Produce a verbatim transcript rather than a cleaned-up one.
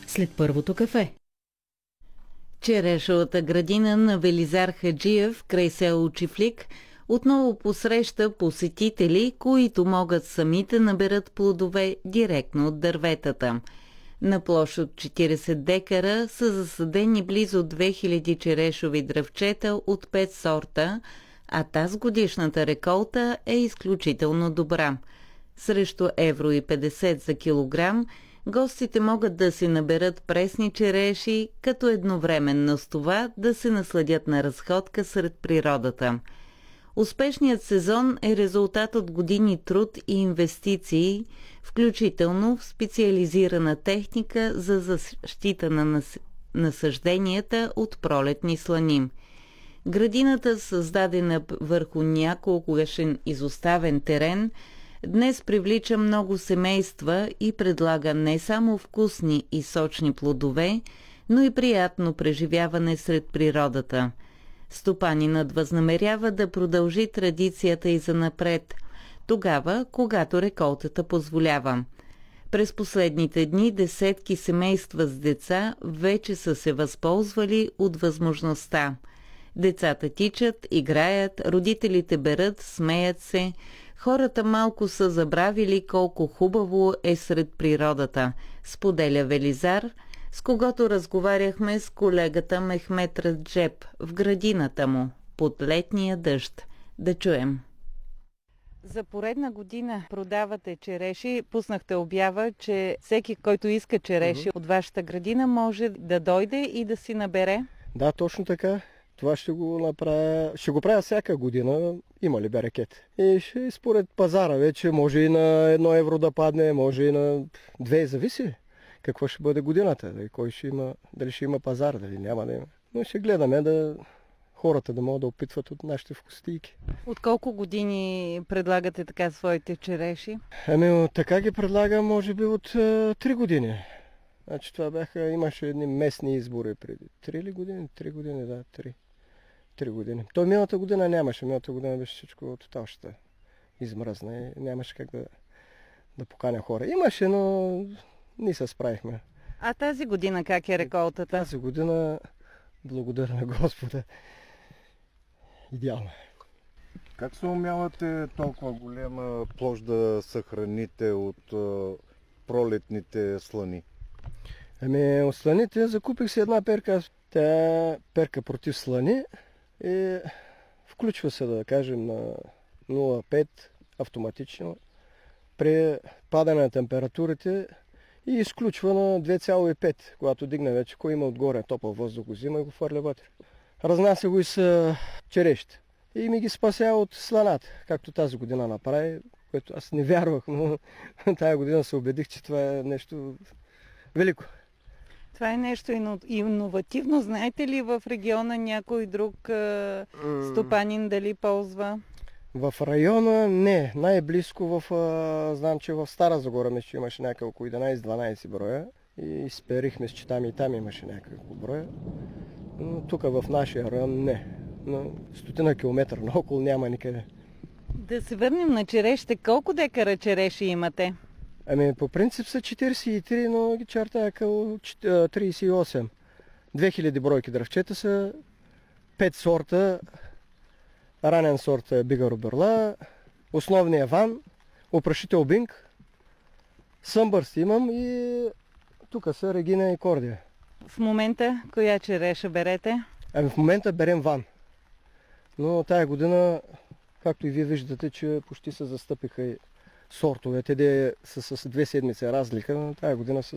след първото кафе. Черешовата градина на Велизар Хаджиев край село Чифлик отново посреща посетители, които могат сами да наберат плодове директно от дърветата. На площ от четирийсет декара са засадени близо две хиляди черешови дръвчета от пет сорта, а тази годишната реколта е изключително добра. Срещу евро и петдесет за килограм гостите могат да си наберат пресни череши, като едновременно с това да се насладят на разходка сред природата. Успешният сезон е резултат от години труд и инвестиции, включително в специализирана техника за защита на нас... насъжденията от пролетни слани. Градината, създадена върху няколкогашен изоставен терен, днес привлича много семейства и предлага не само вкусни и сочни плодове, но и приятно преживяване сред природата. Стопанинът възнамерява да продължи традицията и занапред, тогава, когато реколтата позволява. През последните дни десетки семейства с деца вече са се възползвали от възможността. Децата тичат, играят, родителите берат, смеят се. Хората малко са забравили колко хубаво е сред природата, споделя Велизар, с когото разговаряхме с колегата Мехмет Раджеб в градината му, под летния дъжд. Да чуем. За поредна година продавате череши. Пуснахте обява, че всеки, който иска череши mm-hmm. от вашата градина, може да дойде и да си набере. Да, точно така. Това ще го направя, ще го правя всяка година, има ли берекет. И ще, според пазара вече може и на едно евро да падне, може и на две, зависи какво ще бъде годината, дали, кой ще има, дали ще има пазар, дали няма да има. Но ще гледаме да хората да могат да опитват от нашите вкусотийки. От колко години предлагате така своите череши? Ами така ги предлагам, може би от три години. Значи това бяха, имаше едни местни избори преди три ли години? Три години, да, три. Три години. То миналата година нямаше, миналата година беше всичко тотал ще измръзна и нямаше как да, да поканя хора. Имаше, но ние се справихме. А тази година как е реколтата? Тази година, благодаря на Господа, идеално е. Как се умявате толкова голяма площ да съхраните от а, пролетните слани? Ами, от сланите закупих си една перка. Тя е перка против слани и включва се, да кажем, на нула цяло пет автоматично при падане на температурите и изключва на две цяло и пет, когато дигне вече, кой има отгоре топъл въздух, го взима и го хвърля вътре. Разнася го и с черешите. И ми ги спасява от сланата, както тази година направи, което аз не вярвах, но тази година се убедих, че това е нещо велико. Това е нещо иновативно. Знаете ли в региона някой друг е, стопанин дали ползва? В района не. Най-близко в, е, знам, че в Стара Загора мисля, имаше няколко единайсет-дванайсет броя. И сперихме с че там и там имаше няколко броя. Но тук в нашия район не. Но стотина километра наоколо няма никъде. Да се върнем на черешите. Колко декара череши имате? Ами по принцип са четирийсет и три, но ги чертая около трийсет и осем. две хиляди бройки дръвчета са, пет сорта. Ранен сорт е Бигаро Берла, основния Ван, опрашител Бинг, Съмбърст имам и тук са Регина и Кордия. В момента коя череша берете? Ами в момента берем Ван. Но тая година, както и вие виждате, че почти се застъпиха и сортовете, де са с две седмици разлика, но тая година са